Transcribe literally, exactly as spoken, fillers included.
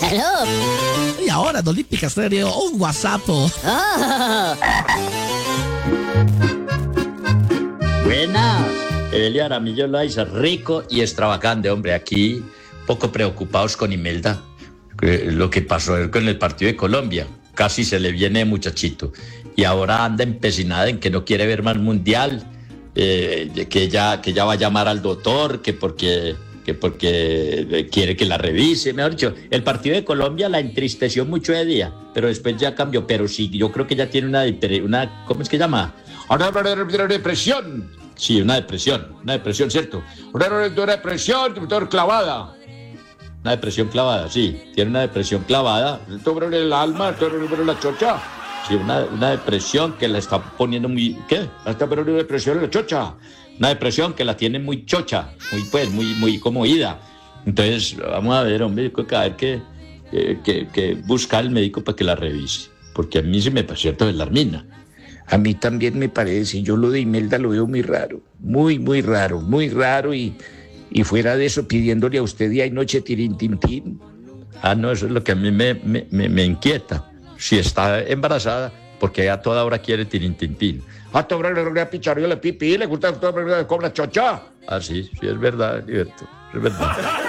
Aló. Y ahora en Olímpica Estéreo, un WhatsApp. Oh. Buenas. Evelio Aramillo Loaiza, rico y extravagante, hombre. Aquí poco preocupados con Imelda. Lo que pasó con el partido de Colombia. Casi se le viene muchachito. Y ahora anda empecinada en que no quiere ver más mundial. Eh, que ella que ella va a llamar al doctor, que porque... que porque quiere que la revise, mejor dicho, el partido de Colombia la entristeció mucho de día, pero después ya cambió, pero sí, yo creo que ya tiene una, una ¿cómo es que llama? Una depresión, sí, una depresión, una depresión, ¿cierto? Una depresión, doctor, clavada, una depresión clavada, sí, tiene una depresión clavada, sobre el alma, sobre la chocha, sí, una, una depresión que la está poniendo muy, ¿qué? Hasta pero una depresión en la chocha. Una depresión que la tiene muy chocha, muy pues, muy, muy como ida. Entonces, vamos a ver, hombre, a ver que, que, que busca al médico para que la revise. Porque a mí se me pareció todo de la Armina. A mí también me parece, yo lo de Imelda lo veo muy raro, muy, muy raro, muy raro y, y fuera de eso pidiéndole a usted día y noche tirín, tin, tin. Ah, no, eso es lo que a mí me, me, me, me inquieta. Si está embarazada, porque a toda hora quiere tirín, tin, tin. A todo hora le pichario le pipí, le gusta todo cobra chocha. Ah, sí, sí, es verdad, Liberto, es verdad.